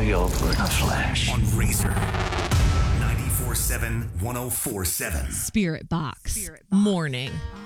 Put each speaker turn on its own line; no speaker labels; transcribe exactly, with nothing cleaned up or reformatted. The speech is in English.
me over in a flash.
On Razor. ninety-four seven, one oh four seven.
Spirit Box. Spirit Box. Morning.